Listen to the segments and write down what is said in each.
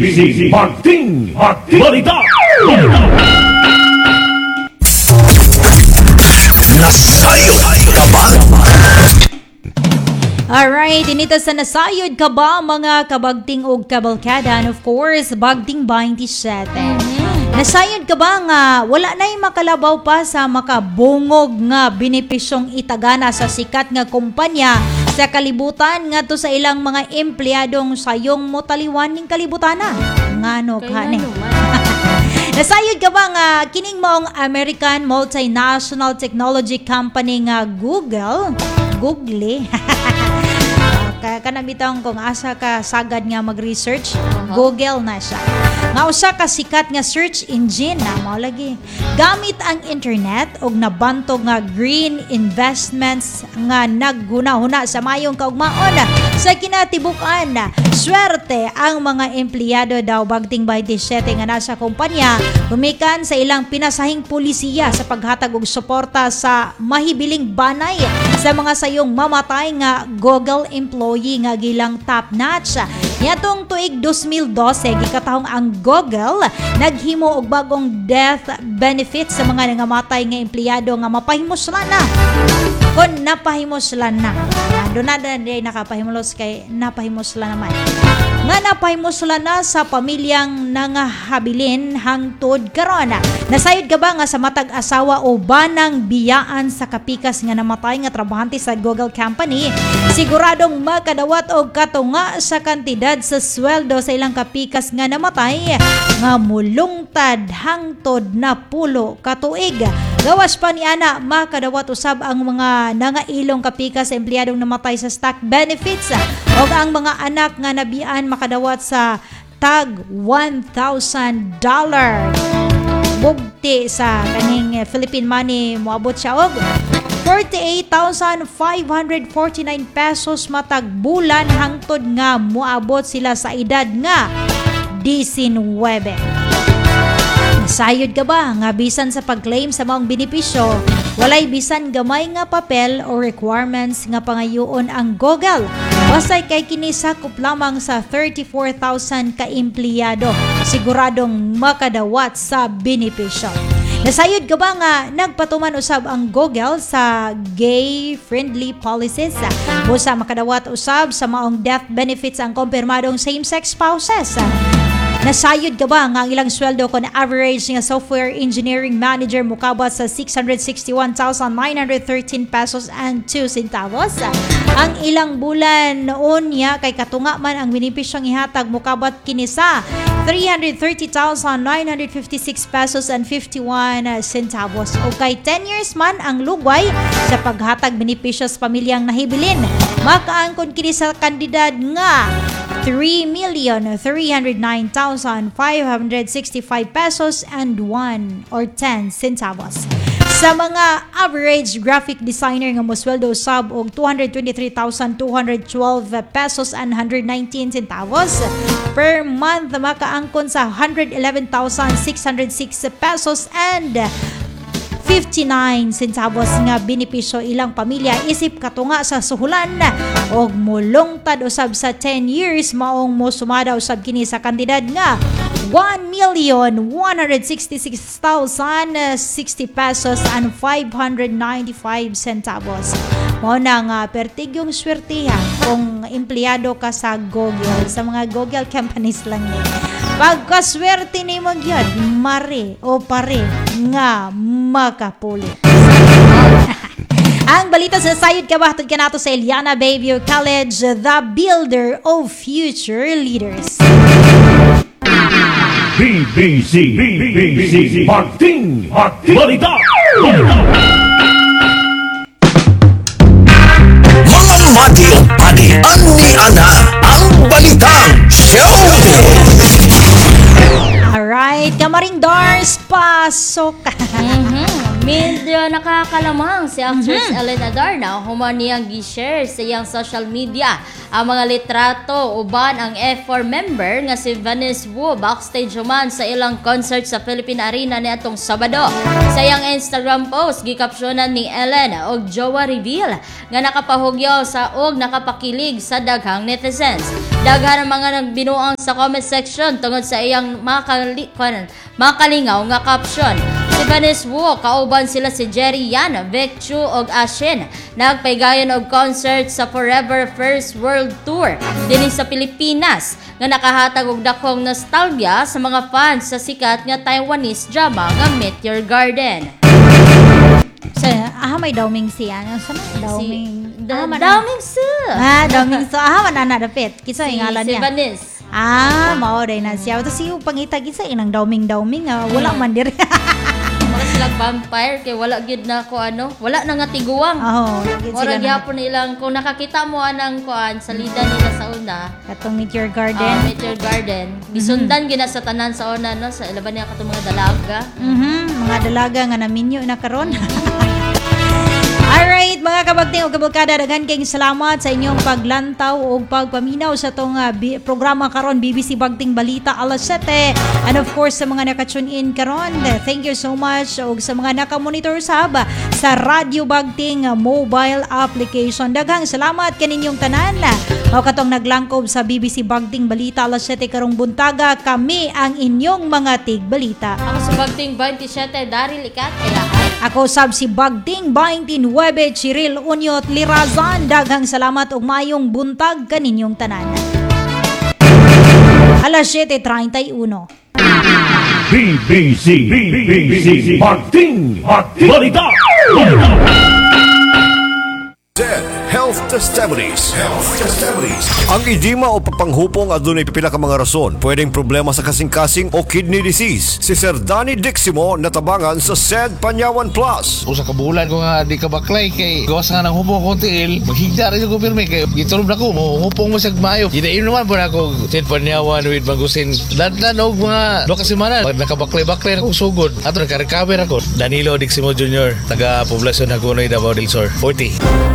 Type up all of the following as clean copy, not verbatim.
Magting Balita! Nasayod ka ba? Alright, inita sa nasayod ka ba mga kabagting og kabalkada, and of course, Bagting 27. Nasayod ka ba nga wala na'y makalabaw pa sa makabungog nga benepisyong itagana sa sikat nga kumpanya sa kalibutan nga to sa ilang mga empleyadong sayong motaliwan ning kalibutana. Ngano kani? Nasayod ka ba nga kining maong American multinational technology company nga Google kanabitang kung asa ka sagad nga mag-research, Google na siya. Nga usa ka sikat nga search engine na mao lagi. Gamit ang internet og nabantog nga green investments nga naghuna-huna sa mayong kaugmaon sa kinatibukan. Swerte ang mga empleyado daw Bagting 27 nga nasa kumpanya gumikan sa ilang pinasahing pulisiya sa paghatag og suporta sa mahibiling banay sa mga sayong mamatay nga Google employee nga gilang top notch. Niadtong tuig 2012 gikatahong ang Google naghimo og bagong death benefit sa mga nangamatay nga empleyado nga mapahimuslan na. Kung napahimuslan na. Doon na din nakapahimulos kay napahimuslan naman. Nga napahimuslan na sa pamilyang nangahabilin hangtod karon. Nasayod ka ba nga sa matag asawa o banang biyaan sa kapikas nga namatay nga trabahante sa Google company, siguradong makadawat og katunga sa kantidad sa sweldo sa ilang kapikas nga namatay nga mulungtad hangtod na 10 ka tuig. Gawas pa ni ana makadawat usab ang mga nangailong kapikas sa empleyadong namatay sa stock benefits o ang mga anak nga nabian makadawat sa tag $1,000. Bugti sa kaning Philippine money moabot siya og 48,549 pesos matag bulan hangtod nga moabot sila sa edad nga 19. Nasayod ka ba nga bisan sa pag-claim sa maong benepisyo, walay bisan gamay nga papel o requirements nga pangayoon ang Google? Wasay kay kini sakop lamang sa 34,000 ka empleyado, siguradong makadawat sa benepisyo. Nasayod ka ba nga nagpatuman usab ang Google sa gay-friendly policies? Busa makadawat usab sa maong death benefits ang kumpirmadong same-sex spouses. Nasayod ka ba nga ang ilang sweldo ko na average nga software engineering manager mukabot sa 661,913 pesos and 2 centavos? Ang ilang bulan noon niya kay katunga man ang benepisyong ihatag mukabot kini sa 330,956 pesos and 51 centavos. O kay 10 years man ang lugway sa paghatag benepisyo sa pamilyang nahibilin. Makaangkon kini sa kandidad nga 3,309,565 pesos and 1 or 10 centavos. Sa mga average graphic designer nga mosweldo sub og 223,212 pesos and 119 centavos per month, makaangkon sa 111,606 pesos and 59 centavos nga benepisyo ilang pamilya isip katunga sa suhulan og mulungtad usab sa 10 years maong mosumada usab kini sa kantidad nga 1,166,060 pesos and 595 centavos. Mao na nga pertigyong swertihan kung empleyado ka sa Google, sa mga Google companies lang ni. Pagkaswerte ni mo gyud mare o pare nga makapulit. Ang balita sa sayod ka bahatod ka nato sa Eliana Bayview College, the builder of future leaders. BBC Magting Balita! Mga mati o padi, ani ana ang balitang showbiz. Alright, Kamaring Dars, pasok ka. Medyo nakakalamang si actress Ellen Adarna human niyang gi-share sa iyang social media ang mga litrato uban ang F4 member nga si Vanessa Wu backstage human sa ilang concert sa Philippine Arena niadtong Sabado. Sa iyang Instagram post gikapsyonan ni Ellen og jowa reveal nga nakapahugyaw sa og nakapakilig sa daghang netizens. Daghan ang mga nagbinuang sa comment section tungod sa iyang makalingaw nga caption. Si Vanessa Wu, kauban sila si Jerry Yan, Vic Chu og Ashin. Nagpaygayon og concert sa Forever First World Tour dinhi sa Pilipinas nga nakahatag og dakong nostalgia sa mga fans sa sikat nga Taiwanese drama nga Meteor Garden. Sa may dauming siya. Sa dauming. Dauming Su. Dauming Su. Man ana dapit. Kisa yung ngalan Si niya. Vanessa. Mao day na siya. Tapos yung pangitag isa inang dauming. Wala man diri. Mura silang vampire kay wala gyud na ko wala na nga tiguang. Mura gyapon nilang kung nakakita mo anang kuan salida nila sa una. Katong Meteor Garden. Meteor Garden. Gisundan gina sa tanan sa una sa ilaban niya katong mga dalaga. Mga dalaga nga naminyo na karon. Alright, mga kabagting o kabulkada, daghan kayong salamat sa inyong paglantaw o pagpaminaw sa itong programa karon BBC Bagting Balita alas 7. And of course, sa mga nakatune in karon, thank you so much. O sa mga nakamonitor sa Radio Bagting mobile application. Daghang salamat kaninyong tanan. O katong naglangkob sa BBC Bagting Balita alas 7 karong buntaga, kami ang inyong mga tigbalita. Ako sa Bagting 27, Daryl Ikat, Ako sab si Bagting 29 Chiril Unyot Lirazan. Daghang salamat ug mayong buntag kaninyong tanan. Alas 7:31. BBC Bagting Balita. Health Testimonies. Ang edema o papanghupong adunay pipila ka mga rason. Pwedeng problema sa kasing-kasing o kidney disease. Si Sir Danny Diximo natabangan sa SED Panyawan Plus. Usa ka bulan ko nga di ka baklay kay gawas nga ng hupong ko tiil. Maghigda rin ko pirmi kay gitulog na ko mo hupong mo sa mayo. Ginain naman po na ako SED Panyawan with Magusin. Dadlan og mga 2 semana. Pag nakabaklay-baklay na kong sugod. Ato naka-recover ako. Danilo Diximo Jr. Taga Poblacion Hagonoy, Davao del Sur. 40.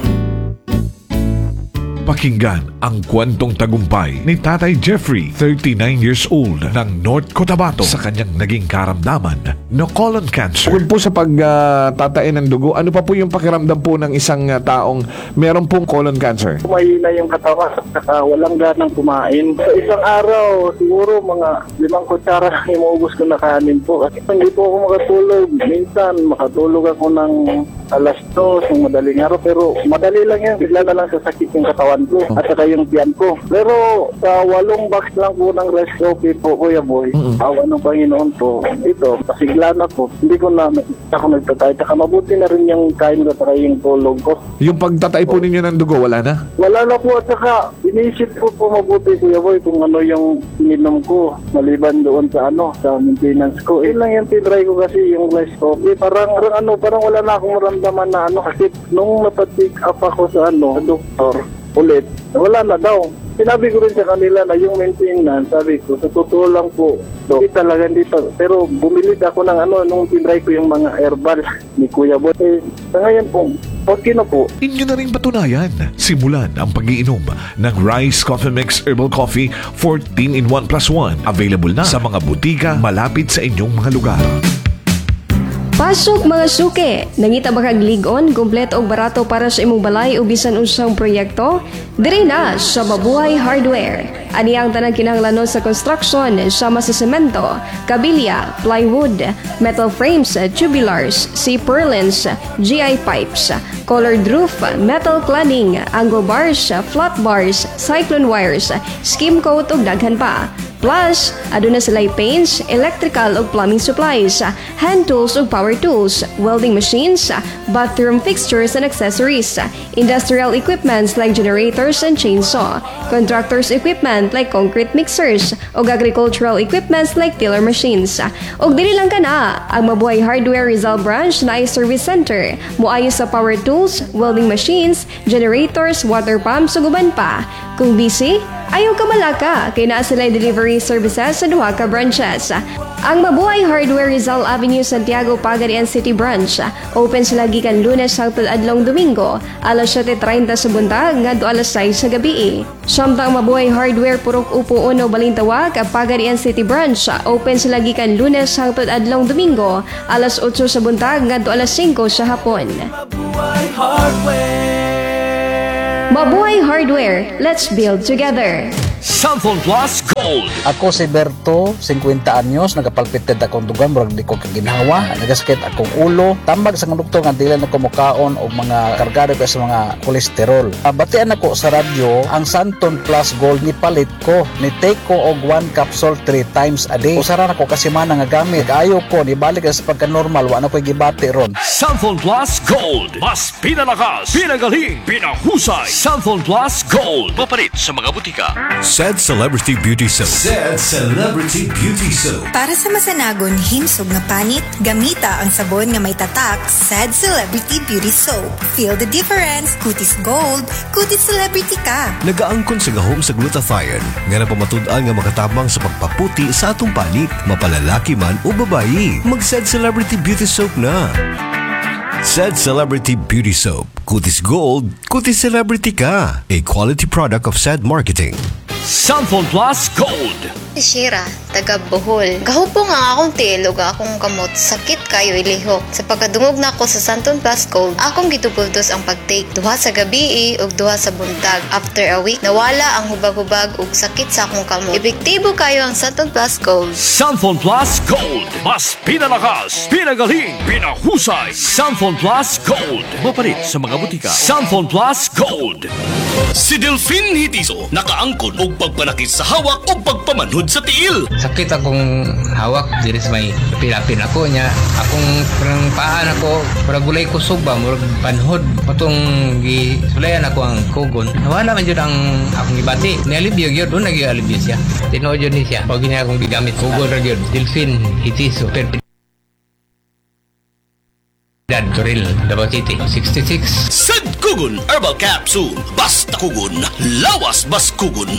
Pakinggan ang kwentong tagumpay ni Tatay Jeffrey, 39 years old, ng North Cotabato sa kanyang naging karamdaman na colon cancer. Bukod po sa pagtatain ng dugo, ano pa po yung pakiramdam po ng isang taong meron pong colon cancer? Mahina yung katawan at walang ganang kumain. Sa isang araw, siguro mga 5 kutsara lang imuubos ko na kanin po. Kasi hindi po ako makatulog. Minsan, makatulog ako ng alas 2 ng madaling araw. Pero madali lang yan. Bigla na lang sasakit yung katawan ko at saka yung tiyan ko. Pero sa 8 box lang po ng rice coffee po, Kuya Boy, awa ng Panginoon po, ito, pasigla na po. Hindi ko na ako nagtatay. Saka mabuti na rin yung kain ko at yung tulog ko. Yung pagtatay po ninyo ng dugo, wala na? Wala na po at saka inisip ko po mabuti, Kuya Boy, kung ano yung ininom ko maliban doon sa sa maintenance ko. Lang yung tinry ko kasi yung rice coffee. Parang wala na akong maramdaman na kasi nung napatik up ako sa doktor ulit, wala na daw. Sinabi ko rin sa kanila na yung maintenance, sabi ko, sa totoo lang po, hindi talaga dito. Pero bumili ako ng nung tinry ko yung mga herbal ni Kuya Boy. Sa ngayon po, okay na po. Inyo na rin patunayan. Simulan ang pag-iinom ng Rice Coffee Mix Herbal Coffee 14-in-1 plus 1. Available na sa mga butika malapit sa inyong mga lugar. Pasok mga suke! Nangita ba kag ligon, kumpleto og barato para sa imong balay o bisan unsang proyekto? Diri na sa Mabuhay Hardware. Ani ang tanang kinahanglanon sa construction sama sa semento, kabilya, plywood, metal frames, tubulars, C-purlins, GI pipes, colored roof, metal cladding, angle bars, flat bars, cyclone wires, skim coat ug daghan pa. Plus, aduna sila'y paints, electrical ug plumbing supplies, hand tools ug power tools, welding machines, bathroom fixtures and accessories, industrial equipments like generators and chainsaw, contractors equipment like concrete mixers, ug agricultural equipments like tiller machines. Ug dili lang kana, ang Mabuhay Hardware Rizal Branch na service center, moayo sa power tools, welding machines, generators, water pumps ug uban pa. Kung busy, Ayaw ka malaka, kay naa sila delivery services sa duha ka branches. Ang Mabuhay Hardware Rizal Avenue, Santiago, Pagadian City Branch. Open sila gikan Lunes hangtod adlong Domingo, alas 7:30 sa buntag ngadto alas 6 sa gabi. Samtang Mabuhay Hardware Purok Upo Uno Balintawak, Pagadian City Branch. Open sila gikan Lunes hangtod adlong Domingo, alas 8 sa buntag ngadto alas 5 sa hapon. Mabuhay Hardware, let's build together. Samphon Plus Gold. Ako si Berto, 50 anyos, nagapalpited akong dugan, murag di ko kaginhawa, nagasakit akong ulo, tambag sa doktor nga dili na ko mukaon og mga kargado ko sa mga kolesterol. Batian ako sa radyo, ang Samphon Plus Gold ni palit ko, ni take ko og 1 capsule 3 times a day. Usara na ko kasi man nga gamit, ayo ko ni balik sa pagka-normal, wa na ko gibati ron. Samphon Plus Gold. Mas pinalakas, pinagaling, pinahusay. Samphon Plus Gold. Papalit sa mga butika. Said Celebrity Beauty Soap. Said Celebrity Beauty Soap. Para sa masanagon himsog nga panit, gamita ang sabon nga may tatak, Said Celebrity Beauty Soap. Feel the difference, kutis gold, kutis celebrity ka. Nagaangkon sa gahom sa glutathione, nga napamatud-an nga makatabang sa pagpaputi sa atong panit, mapalalaki man o babayi. Mag-Said Celebrity Beauty Soap na. Said Celebrity Beauty Soap. Kutis Gold, kutis celebrity ka. A quality product of Said Marketing. Samphon Plus Gold. Shira, taga Bohol. Gahupo nga akong tilog akong kamot, sakit kayo ilihok. Sa pagkadungog na ako sa Samphon Plus Gold, akong gitupultos ang pagtake. Duha sa gabi ug duha sa buntag. After a week, nawala ang hubag-hubag ug sakit sa akong kamot. Epektibo kayo ang Samphon Plus Gold. Samphon Plus Gold. Mas pinalakas, pinagaling, pinahusay. Samphon Plus Gold. Mapalit sa mga butika. Samphon Plus Gold. Si Delphine Hitiso, nakaangkon og pagpanakit sa hawak o pagpamanhod sa tiil. Sakit akong hawak, diri sa may pilapin ako niya. Akong parang paan ako, parang gulay kusog ba, murag panhod. Patong gisulayan ako ang kugon. Nawala man yun ang akong ibati. Nialibyo yun, doon nag-ialibyo siya. Tinood yun siya. Pag niya akong gigamit, kugon rin yun. Delphine Hitiso. Toril, Davao City, 66. Sad Kugon Herbal Capsule. Basta Kugon, lawas bas Kugon.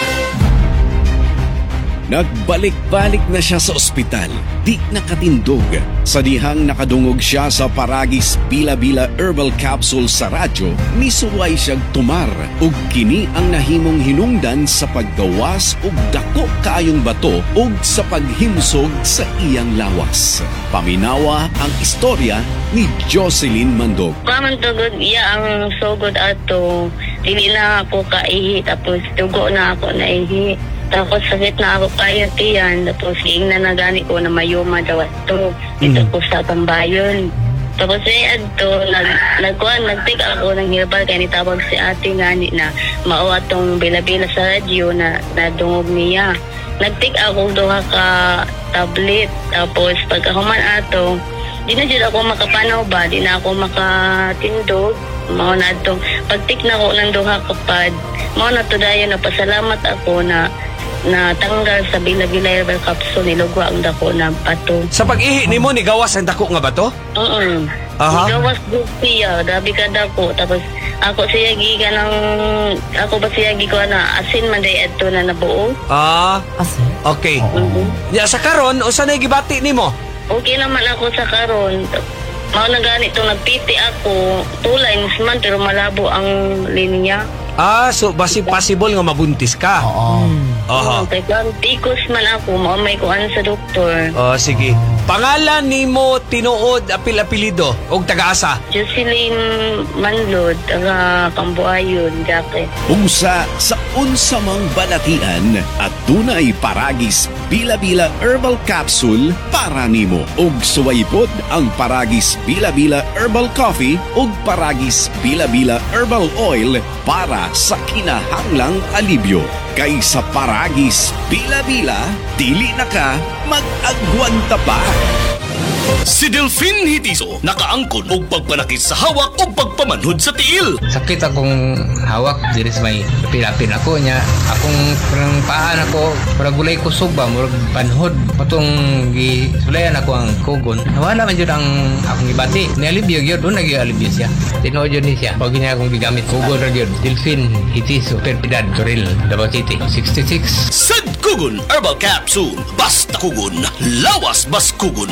Nagbalik-balik na siya sa ospital, di nakatindog. Sa dihang nakadungog siya sa Paragis Bila-Bila Herbal Capsule sa radyo, misuway siyang tumar ug kini ang nahimong hinungdan sa paggawas ug dako kaayong bato ug sa paghimsog sa iyang lawas. Paminawa ang istorya ni Jocelyn Mandog. Kaman tugod iya ang sugod ato, dili na ako kaihi tapos tugo na ako naihi. Tapos sakit na ako kayo tiyan. Tapos na nagani ko na mayuma daw ito. Ito ko sa tambayon. Tapos adto nag-take ako ng herbal kaya nitawag si ate ngani na mao atong bila-bila sa radyo na nadungog niya. Nag-take ako duha ka tablet. Tapos pagkahuman ato, di na dyan ako makapanaw ba? Di na ako makatindog. Mao na itong pag-take na ako ng duha ka pad. Mao na to dayon na pasalamat ako na tanggal sa Bila-Bila Herbal Capsule, nilugwa ang dako na bato. Sa pag-ihi ni mo, nigawas ang dako nga bato? Nigawas siya, dabi ka dako. Tapos ako siya giga ng, ako ba siya giga na asin man day adto na nabuo. Asin? Okay. Ya, sa karon, o saan gibati ni mo? Okay naman ako sa karon. Mao na ganito, nagpiti ako. 2 lines man, pero malabo ang linya. So basi possible nga mabuntis ka? Kaya tikos man ako, maumay ko ano sa doktor. Sige. Pangalan ni mo tinuod apil-apilido og taga-asa? Jocelyn Manlod, taga Cambuayon, Jacket. Unsa sa unsamang balatian at dunay Paragis Bila-Bila Herbal Capsule para nimo. Og suwaypod ang Paragis Bila-Bila Herbal Coffee og Paragis Bila-Bila Herbal Oil para sa kinahanglang alibyo. Kay sa Paragis Bila-Bila, dili na ka mag-agwanta pa. Si Delfin Hitiso nakaangkon og pagpanakit sa hawak o pagpamanhod sa tiil. Sakit akong hawak diri sa may pilapin ako niya. Akong parang paan ako, parang gulay kusog ba, murag panhod. Patong gisulayan ako ang kugon. Nawala man yun ang akong ibati. Nialibyo yun, doon nag-ialibyo siya. Tinood yun niya. Pag niya akong gigamit kugon rin yun. Delfin Hitiso, Perpidad, Toril, Davao City, 66. Sad Kugon Herbal Capsule. Basta kugon, lawas bas kugon.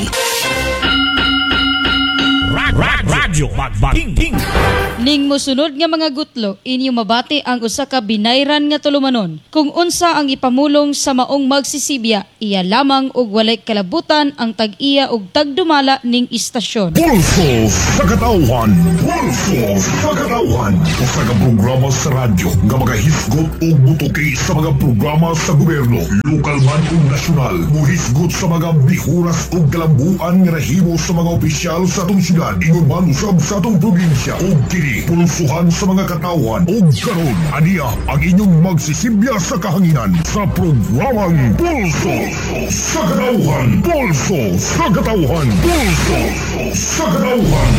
Radyo Magbaking. Ning mosunod nga mga gutlo, inyo mabati ang usa ka binayran nga tulumanon. Kung unsa ang ipamulong sa maong magsisibya, iya lamang og walay kalabutan ang tag-iya og tagdumala ning istasyon. Pulso sa katauhan. Pulso sa katauhan. Usa ka programa sa radyo nga magahisgot og butuki sa mga programa sa gobyerno, lokal man ug nasyonal. Muhisgot sa mga bihuras ug kalambuan nga nahimo sa mga opisyal sa atong syudad, ingon man usab sa atong probinsya. Og kini pulsuhan sa mga katauhan. Og karon aniya ang inyong magsisibya sa kahanginan sa programang Pulso sa katauhan. Pulso sa katauhan. Pulso sa katauhan.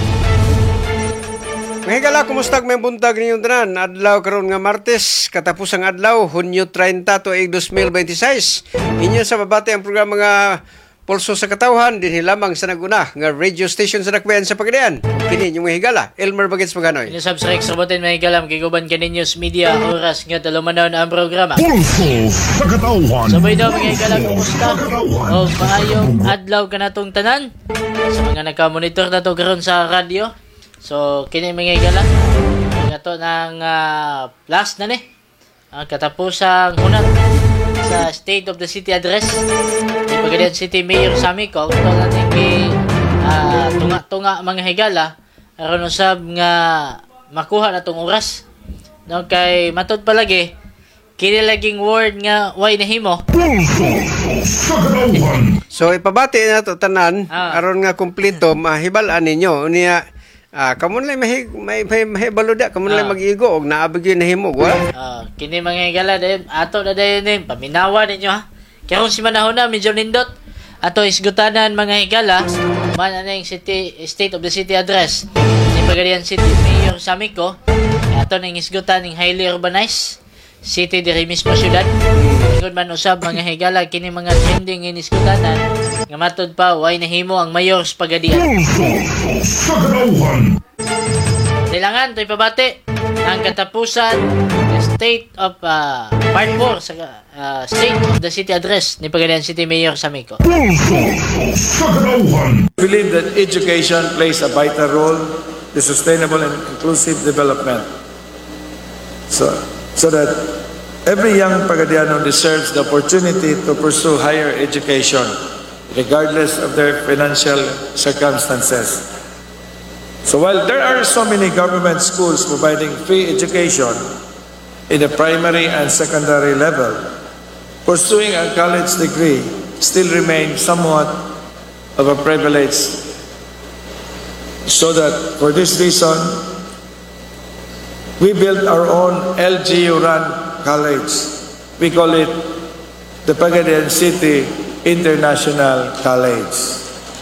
Mahigala, kumusta may buntag ninyong tanan? Adlaw karon nga Martes, katapusang adlaw, Hunyo 30 tuig 2026. Inyo sa babati ang programa nga Pulso sa Katauhan, din lamang sa naguna nga radio station sa Nakbayan sa Pagadian. Kini yung mahigala, Elmer Bagets Maganoy. Inusab sa Rex-Sabotin mahigala, kiguban ka News Media, oras nga talumanaw na ang programa. Pulso sa Katauhan. Sabay daw mahigala, kumusta? O maayong adlaw ka na tong tanan. Sa mga nagka-monitor na to karon sa radio. So, kini mahigala. Ito ng last na ni. Ang katapusang hunat sa State of the City Address ni Pagadian City Mayor Sammy Cong. Ito natin tunga-tunga mga higala aron usab nga makuha na tong oras. No, kay matod palagi kini laging word nga way nahimo. So ipabati na to tanan aron nga kumpleto mahibal-an ninyo unya. Kamun lang mahibalo da, kamun lang mag-igo og naabig na himo wa. Kini mga higala dayon ato na dayon ni paminawa ninyo ha. Karon si manahon na medyo nindot. Ato isgutanan mga higala man aning State of the City Address ni Pagadian City Mayor Samico. Ato ning isgutan ning highly urbanized city diri mismo syudad. Ingod man usab mga higala kini mga trending inisgutanan nga matud pa way nahimo ang mayor sa Pagadian. Kailangan to'y pabati ang katapusan State of Part 4 sa State of the City Address ni Pagadian City Mayor Samico. Believe that education plays a vital role in sustainable and inclusive development. So that every young Pagadiano deserves the opportunity to pursue higher education regardless of their financial circumstances. So while there are so many government schools providing free education in the primary and secondary level, pursuing a college degree still remains somewhat of a privilege. So that for this reason, we built our own LGU-run college. We call it the Pagadian City International College.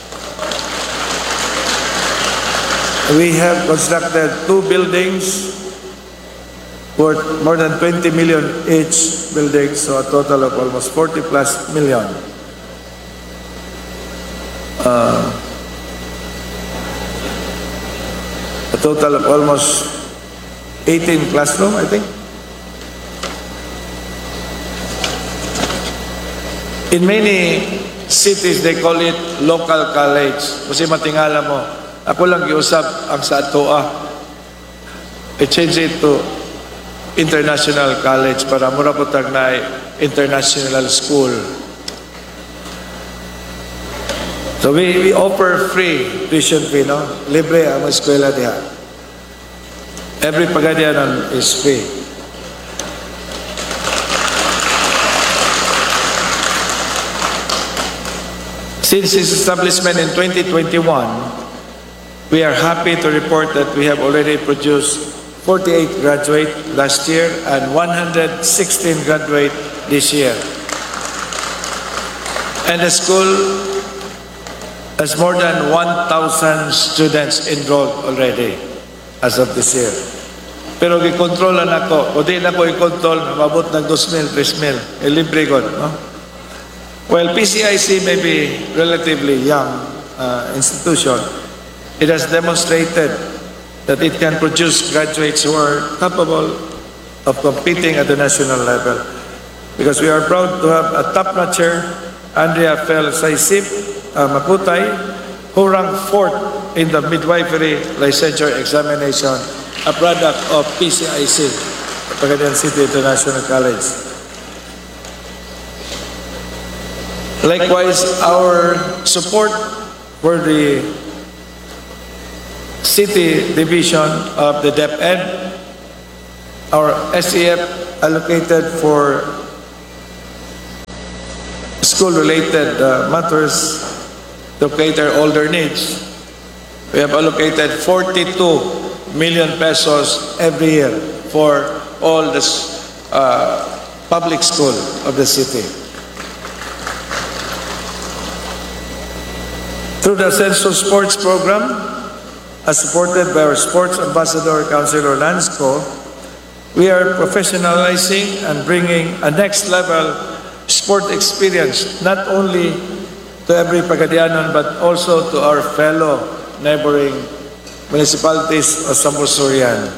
We have constructed 2 buildings worth more than 20 million each building, so a total of almost 40 plus million. A total of almost 18 classroom, I think. In many cities, they call it local college. Kasi matingala mo, ako lang giusap ang sa atoa. I change it to international college para mura po tag na international school. So we offer free tuition fee, no? Libre ang eskwela diha. Every Pagadianon is free. Since its establishment in 2021, we are happy to report that we have already produced 48 graduates last year and 116 graduates this year. And the school has more than 1,000 students enrolled already as of this year. Pero gikontrolan ako. Kung di na ko i-control, mabot ng 2,000, 3,000. Libre ko, no? Well, PCIC may be relatively young institution. It has demonstrated that it can produce graduates who are capable of competing at the national level. Because we are proud to have a top-notcher, Andrea Fel Saisip Makutay, who ranked 4th in the midwifery licensure examination, a product of PCIC, Pagadian City International College. Likewise, our support for the city division of the DepEd, our SEF allocated for school-related matters to cater older needs. We have allocated 42 million pesos every year for all the public school of the city. Through the Census Sports Program, as supported by our Sports Ambassador, Councilor Lansco, we are professionalizing and bringing a next-level sport experience, not only to every Pagadianon, but also to our fellow neighboring municipalities of Sambursurian.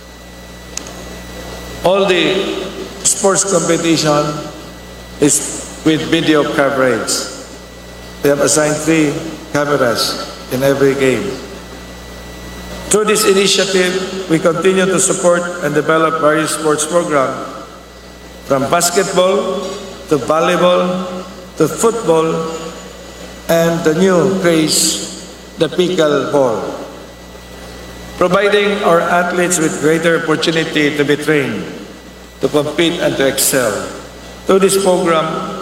All the sports competition is with video coverage. We have assigned 3 cameras in every game. Through this initiative, we continue to support and develop various sports programs, from basketball to volleyball to football and the new craze, the pickleball, providing our athletes with greater opportunity to be trained, to compete and to excel. Through this program,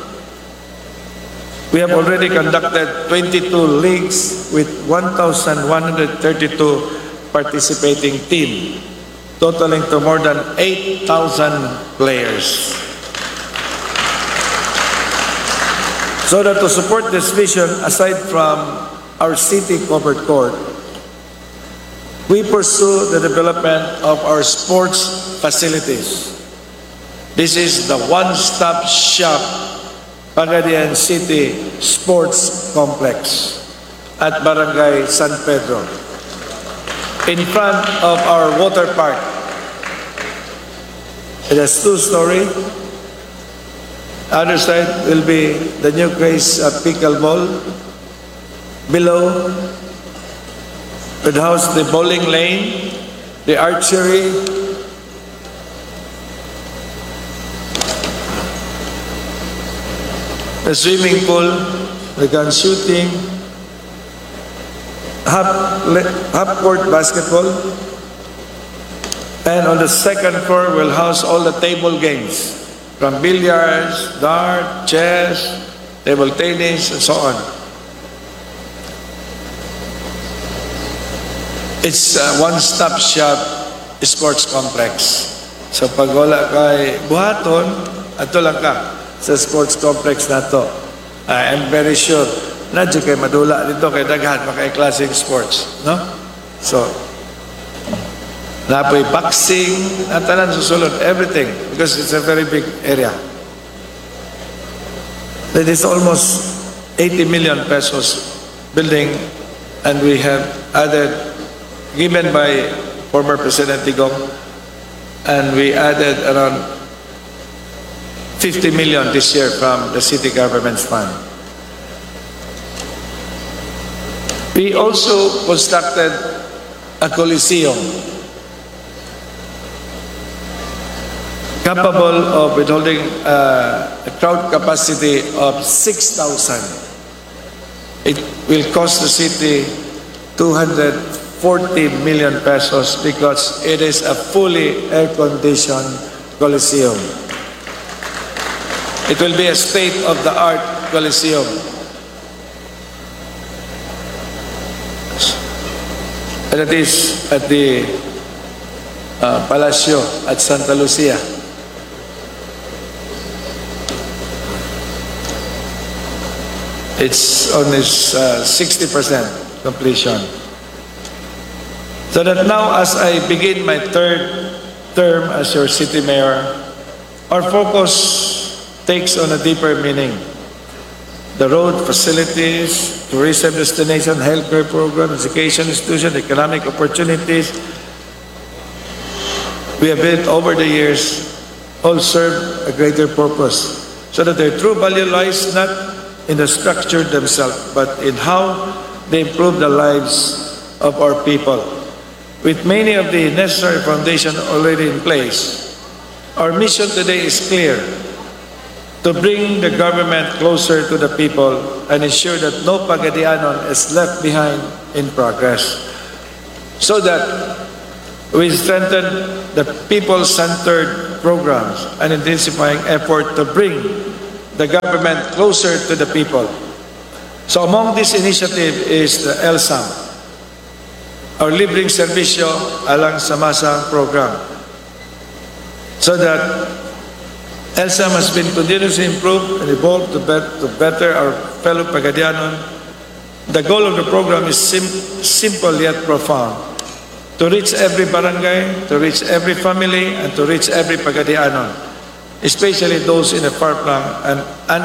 we have already conducted 22 leagues with 1,132 participating teams, totaling to more than 8,000 players. So that to support this vision, aside from our city covered court, we pursue the development of our sports facilities. This is the one-stop shop Pagadian City Sports Complex at Barangay San Pedro, in front of our water park. It has 2-story. Other side will be the new craze pickleball. Below, would house the bowling lane, the archery, the swimming pool, the gun shooting, half-court basketball, and on the second floor will house all the table games, from billiards, dart, chess, table tennis, and so on. It's a one-stop shop sports complex. So pag wala kay buhaton, ato lang ka sa sports complex na to. I'm very sure na di kayo madula dito kay daghan makay klaseng sports, no? So napoy boxing, tanan susulod, everything, because it's a very big area. That is almost 80 million pesos building, and we have added, given by former President Digong, and we added around 50 million this year from the city government's fund. We also constructed a coliseum capable of withholding a crowd capacity of 6,000. It will cost the city 240 million pesos because it is a fully air-conditioned coliseum. It will be a state-of-the-art coliseum. And it is at the Palacio at Santa Lucia. It's on its 60% completion. So that now, as I begin my third term as your city mayor, our focus takes on a deeper meaning. The road, facilities, tourism destination, healthcare program, education institution, economic opportunities we have built over the years all serve a greater purpose, so that their true value lies not in the structure themselves, but in how they improve the lives of our people. With many of the necessary foundations already in place, our mission today is clear: to bring the government closer to the people and ensure that no Pagadianon is left behind in progress, so that we strengthen the people-centered programs and intensifying effort to bring the government closer to the people. So among this initiative is the LSAM, our Libreng Serbisyo Alang sa Masa program, so that LSAM has been continuously improved and evolved to better our fellow Pagadianon. The goal of the program is simple yet profound: to reach every barangay, to reach every family, and to reach every Pagadianon, especially those in a far-flung and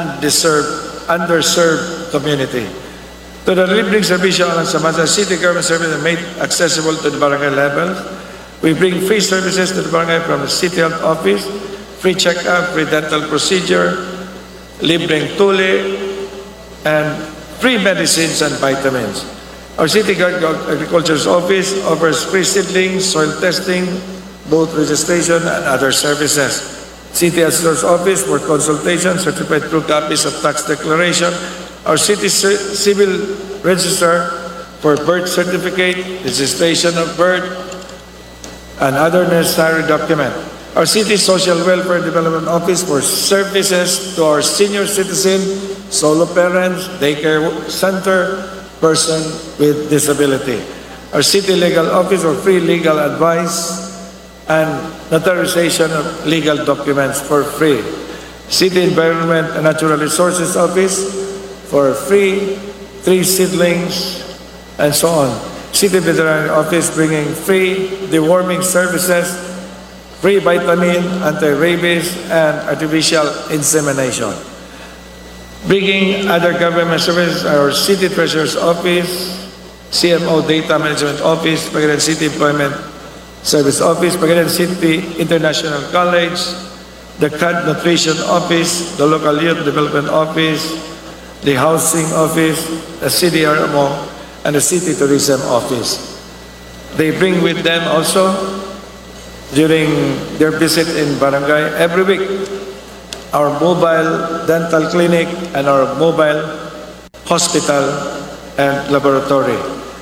underserved community. To the Libreng Serbisyo Alang sa Masa, city government services are made accessible to the barangay level. We bring free services to the barangay from the city health office: free check-up, free dental procedure, libreng tuli, and free medicines and vitamins. Our City Agriculture's Office offers free seedlings, soil testing, both registration and other services. City Assessor's Office for consultation, certified true copies of tax declaration. Our City Civil Register for birth certificate, registration of birth, and other necessary documents. Our City Social Welfare Development Office for services to our senior citizens, solo parents, daycare center, person with disability. Our City Legal Office for free legal advice and notarization of legal documents for free. City Environment and Natural Resources Office for free tree seedlings and so on. City Veterinary Office bringing free deworming services, free vitamin, anti-rabies, and artificial insemination. Bringing other government services, our City Treasurer's Office, CMO Data Management Office, Pagadian City Employment Service Office, Pagadian City International College, the CAD Nutrition Office, the Local Youth Development Office, the Housing Office, the CDRMO, and the City Tourism Office. They bring with them also, during their visit in Barangay, every week, our mobile dental clinic and our mobile hospital and laboratory.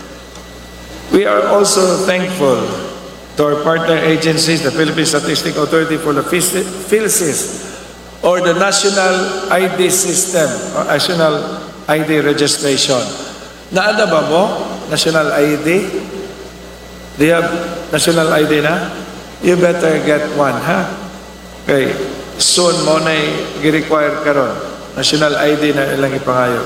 We are also thankful to our partner agencies, the Philippine Statistics Authority for the PhilSys, or the National ID System, or National ID Registration. Naada ba mo? National ID? Do you have National ID na? You better get one, ha? Okay. Soon mo na i-require karon. National ID na ilang ipangayo.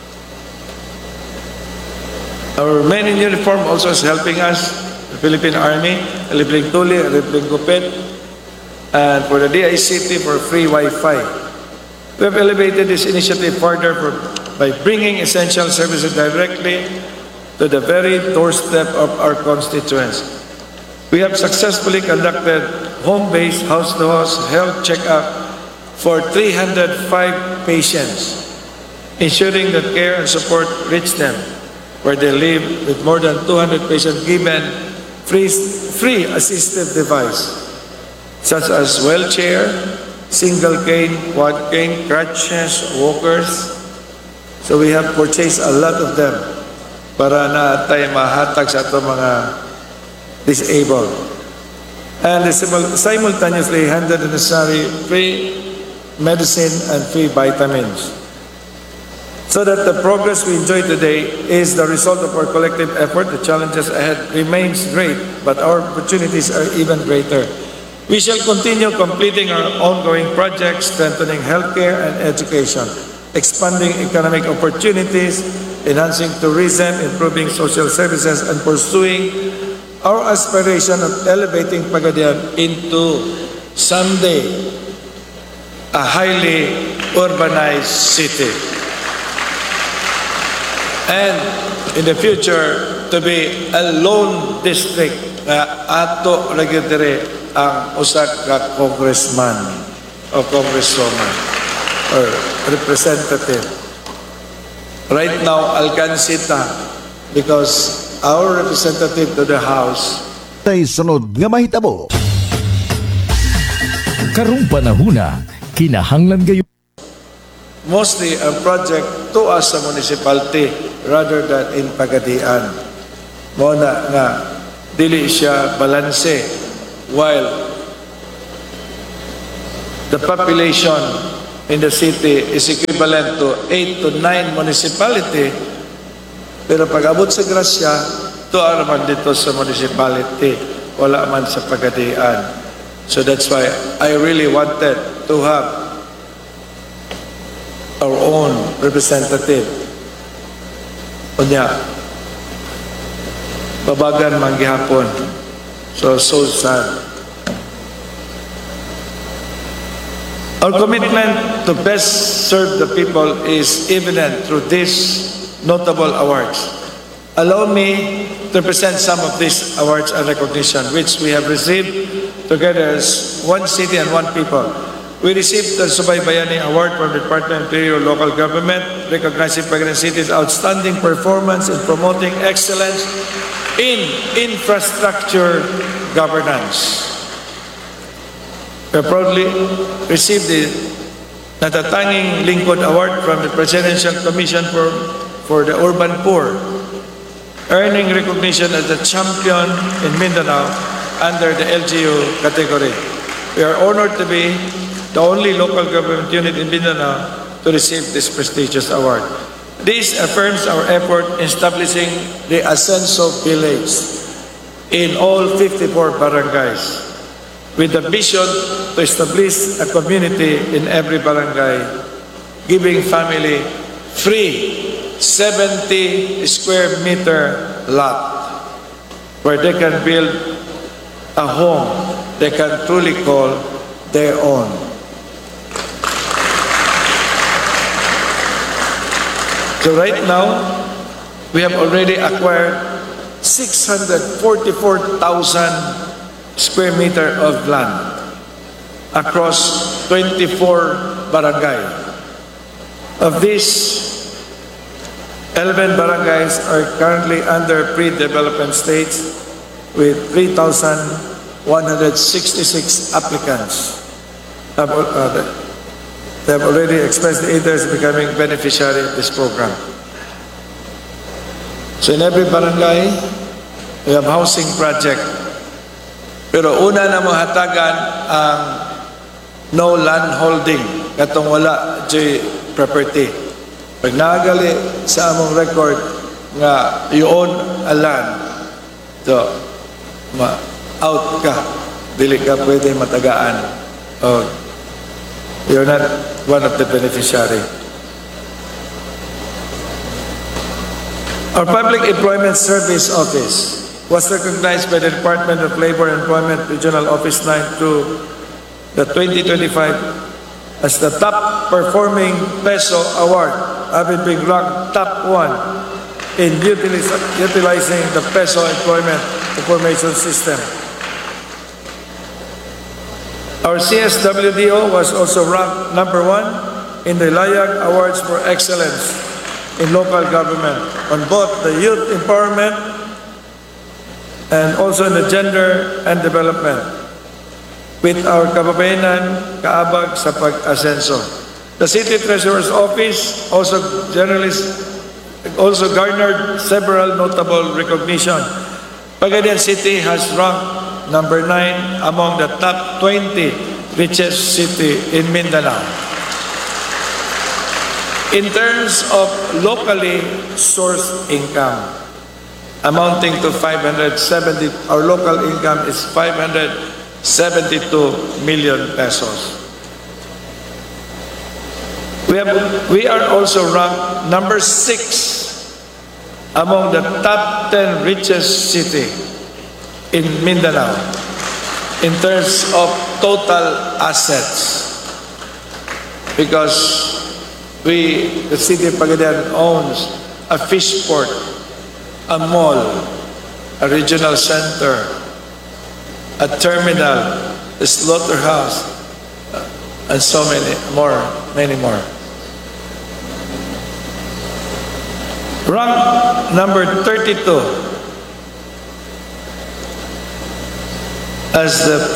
Our men in uniform also is helping us. The Philippine Army, Libreng Tuli, Libreng Gupit, and for the DICT for free Wi-Fi. We have elevated this initiative further by bringing essential services directly to the very doorstep of our constituents. We have successfully conducted home-based, house-to-house health check-up for 305 patients, ensuring that care and support reach them where they live, with more than 200 patients given free assistive device, such as wheelchair, single cane, quad cane, crutches, walkers. So we have purchased a lot of them para na tayo mahatag sa ato mga disabled. And simultaneously handed the necessary free medicine and free vitamins. So that the progress we enjoy today is the result of our collective effort. The challenges ahead remains great, but our opportunities are even greater. We shall continue completing our ongoing projects, strengthening healthcare and education, expanding economic opportunities, enhancing tourism, improving social services, and pursuing our aspiration of elevating Pagadian into someday a highly urbanized city. And in the future, to be a lone district na ato lagi dire ang usa ka congressman o congresswoman or representative. Right now, Alcancita, because our representative to the House tay sunod nga mahitabo. Karong panahuna, kinahanglan gayo mostly a project to us sa municipality rather than in Pagadian. Muna nga dili siya balanse while the population in the city is equivalent to 8 to 9 municipality, pero pag-abot sa grasya tuwa naman dito sa municipality, wala man sa Pagadian. So that's why I really wanted to have our own representative. Unya, babagan man gihapon. So sad. Our commitment to best serve the people is evident through these notable awards. Allow me to present some of these awards and recognition which we have received together as one city and one people. We received the Subaybayani Award from the Department of Interior Local Government, recognizing Pagadian City's outstanding performance in promoting excellence in infrastructure governance. We proudly received the Natatanging Lingkod Award from the Presidential Commission for the Urban Poor, earning recognition as the champion in Mindanao under the LGU category. We are honored to be the only local government unit in Mindanao to receive this prestigious award. This affirms our effort in establishing the Ascenso Village in all 54 barangays, with the vision to establish a community in every barangay, giving family free 70 square meter lot where they can build a home they can truly call their own. So right now, we have already acquired 644,000 square meter of land across 24 barangay. Of these, 11 barangays are currently under pre-development stage with 3,166 applicants. They have already expressed the interest in becoming beneficiary of this program. So in every barangay, we have housing project. Pero una na mahatagan ang no land holding, katong wala joy property. Pag nagali sa among record nga you own a land, so out ka, dili ka pwede matagaan. You're not one of the beneficiary. Our Public Employment Service Office was recognized by the Department of Labor and Employment Regional Office 9 through the 2025 as the top performing PESO award, having been ranked top 1 in utilizing the PESO employment information system. Our CSWDO was also ranked number 1 in the LAYAG Awards for Excellence in Local Government on both the youth empowerment and also in the gender and development, with our kababayanan kaabag sa pag-asenso. The City Treasurer's Office also garnered several notable recognition. Pagadian City has ranked number 9 among the top 20 richest city in Mindanao. In terms of locally sourced income, amounting to 570, our local income is 572 million pesos. We are also ranked number 6 among the top 10 richest city in Mindanao in terms of total assets, because the city of Pagadian owns a fish port, a mall, a regional center, a terminal, a slaughterhouse, and so many more. Rank number 32 as the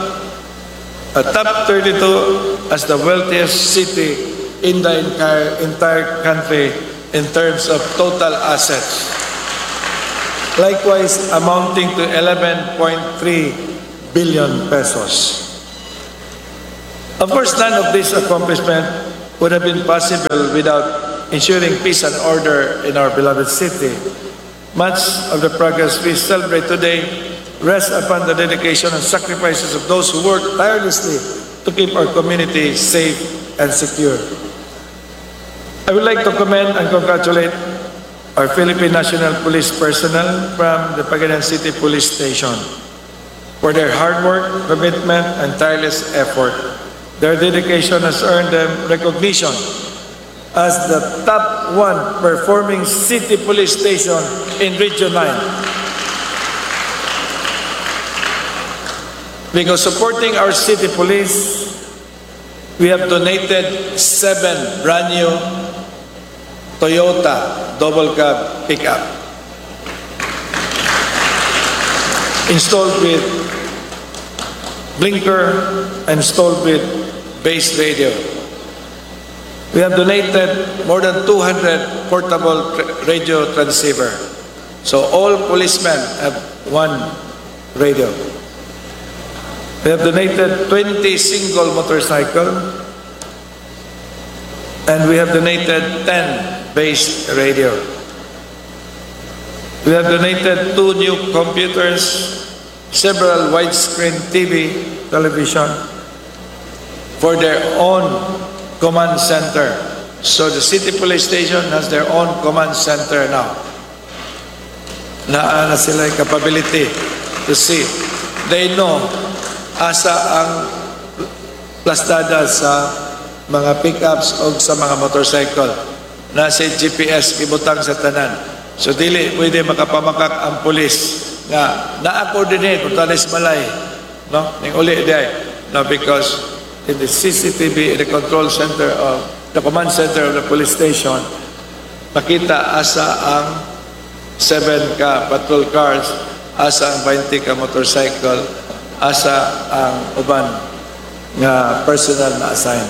top 32 as the wealthiest city in the entire country in terms of total assets. Likewise, amounting to 11.3 billion pesos. Of course, none of this accomplishment would have been possible without ensuring peace and order in our beloved city. Much of the progress we celebrate today rests upon the dedication and sacrifices of those who work tirelessly to keep our community safe and secure. I would like to commend and congratulate our Philippine National Police personnel from the Pagadian City Police Station for their hard work, commitment, and tireless effort. Their dedication has earned them recognition as the top 1 performing city police station in Region 9. Because supporting our city police, we have donated 7 brand new Toyota double cab pickup installed with blinker, installed with base radio. We have donated more than 200 portable radio transceiver. So all policemen have 1 radio. We have donated 20 single motorcycle, and we have donated 10 base radio. We have donated 2 new computers, several widescreen television for their own command center. So the city police station has their own command center now. Na sila yung capability to see. They know asa ang plastada sa mga pickups o sa mga motorcycle. Nasa GPS ibutang sa tanan. So dili pwede makapamakak ang pulis na na-coordinate kung talis malay. No? Ning uli day. No, because in the CCTV, the control center of the command center of the police station, makita asa ang 7 ka patrol cars, asa ang 20 ka motorcycle, asa ang uban nga personal na assign.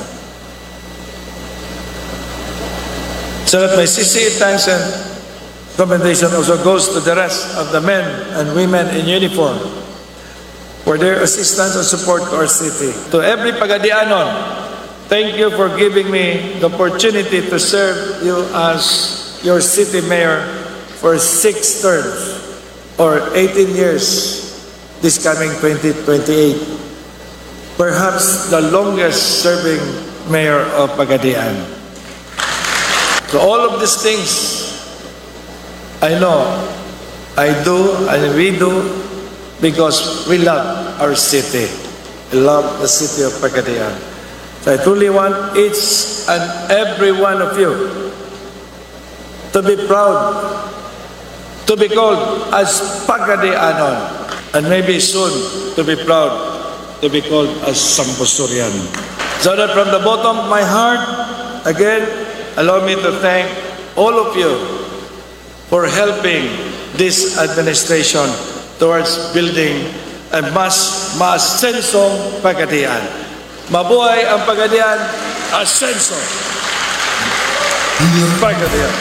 So that my sincere thanks and commendation also goes to the rest of the men and women in uniform for their assistance and support to our city. To every Pagadianon, thank you for giving me the opportunity to serve you as your city mayor for 6 terms or 18 years this coming 2028. Perhaps the longest serving mayor of Pagadian. So all of these things, I know, I do, and we do, because we love our city. We love the city of Pagadian. So I truly want each and every one of you to be proud, to be called as Pagadianon, and maybe soon to be proud to be called as Sambusurian. So that from the bottom of my heart, again, allow me to thank all of you for helping this administration towards building a mas maasensong Pagadian. Mabuhay ang Pagadian, asenso! Pagadian.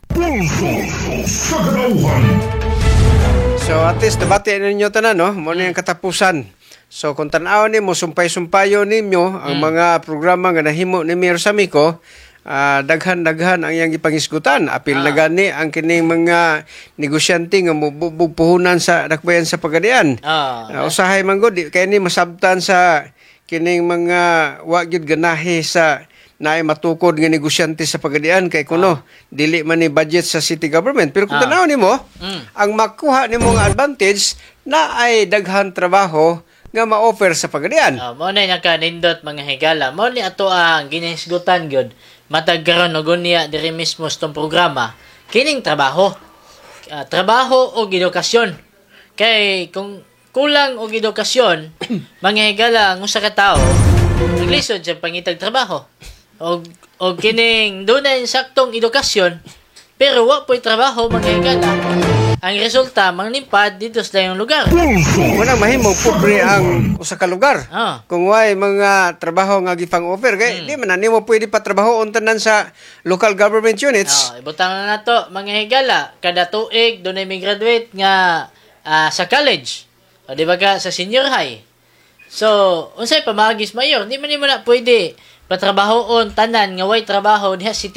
So at least nabati ninyo tanan, no? Muna yung katapusan. So kung tanaw ni mo, sumpay-sumpayo ninyo ang mga programa nga nahimo ni Mayor Samico, daghan-daghan ang iyang ipangisgutan. Apil na gani ang kining mga negosyante nga mubugpuhunan sa dakbayan sa Pagadian. Usahay man gud kay ni masabtan sa kining mga wa gyud ganahe sa na ay matukod nga negosyante sa pagadian kay kuno dili man ni budget sa city government. Pero kung tanaw nimo, ang makuha nimo nga advantage na ay daghan trabaho nga ma-offer sa pagadian. Mo na nakanindot mga higala. Mo ni ato ang ginisgutan gyud. Matag karon og unya diri mismo sa tong programa. Kining trabaho. Trabaho o edukasyon. Kay kung kulang og edukasyon, mga higala ang usa ka tawo naglisod sa pangitag trabaho. Og kining dunay saktong edukasyon pero wa po'y trabaho mga higala. Ang resulta manglimpad dito sa dayong lugar. Wala mahimong pobre ang usa ka lugar. Kung way mga trabaho nga gipang-offer kay di man nimo pwede pa trabaho tanan sa local government units. Ibutang na nato mga higala kada tuig dunay may graduate nga sa college. O di ba ka sa senior high. So, unsay pamagis mayor, di man nimo na pwede patrabahoon tanan nga way trabaho diha sa